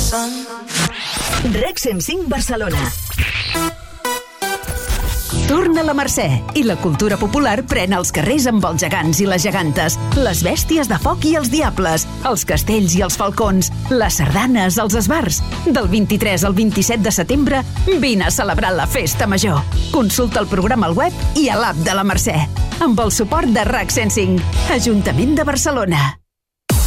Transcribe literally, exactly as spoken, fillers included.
sun. Rec cent cinc Barcelona. Torna la Mercè i la cultura popular pren els carrers amb els gegants i les gegantes, les bèsties de foc i els diables, els castells i els falcons, les sardanes, els esbars. Del vint-i-tres al vint-i-set de setembre, vine a celebrar la Festa Major. Consulta el programa al web i a l'app de la Mercè. Amb el suport de R A C cent cinc, Ajuntament de Barcelona.